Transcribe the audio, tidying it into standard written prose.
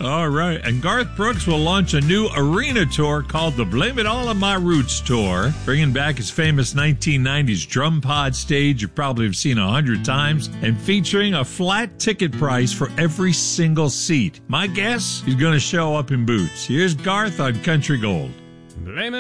All right. And Garth Brooks will launch a new arena tour called the Blame It All on My Roots Tour, bringing back his famous 1990s drum pod stage you probably have seen 100 times, and featuring a flat ticket price for every single seat. My guess, he's going to show up in boots. Here's Garth on Country Gold. Blame it